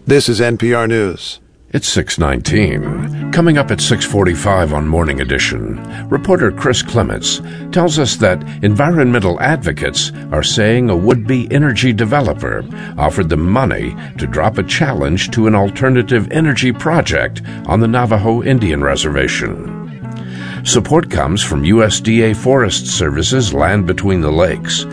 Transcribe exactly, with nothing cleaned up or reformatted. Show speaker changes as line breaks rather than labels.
This is N P R News.
It's six nineteen. Coming up at six forty-five on Morning Edition, reporter Chris Clements tells us that environmental advocates are saying a would-be energy developer offered them money to drop a challenge to an alternative energy project on the Navajo Indian Reservation. Support comes from U S D A Forest Service's Land Between the Lakes,